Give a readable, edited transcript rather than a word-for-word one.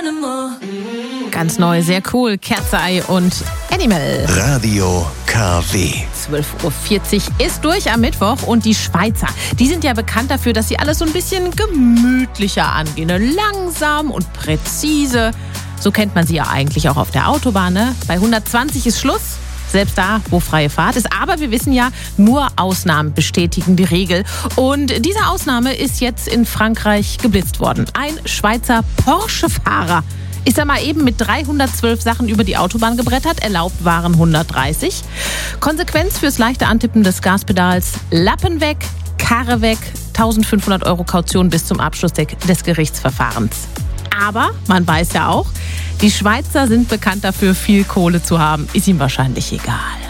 Ganz neu, sehr cool. Kerzei und Animal. Radio KW. 12.40 Uhr ist durch am Mittwoch und die Schweizer, die sind ja bekannt dafür, dass sie alles so ein bisschen gemütlicher angehen. Langsam und präzise. So kennt man sie ja eigentlich auch auf der Autobahn. Ne? Bei 120 ist Schluss. Selbst da, wo freie Fahrt ist. Aber wir wissen ja, nur Ausnahmen bestätigen die Regel. Und diese Ausnahme ist jetzt in Frankreich geblitzt worden. Ein Schweizer Porsche-Fahrer ist er mal eben mit 312 Sachen über die Autobahn gebrettert. Erlaubt waren 130. Konsequenz fürs leichte Antippen des Gaspedals: Lappen weg, Karre weg, 1.500 € Kaution bis zum Abschluss des Gerichtsverfahrens. Aber man weiß ja auch, die Schweizer sind bekannt dafür, viel Kohle zu haben. Ist ihm wahrscheinlich egal.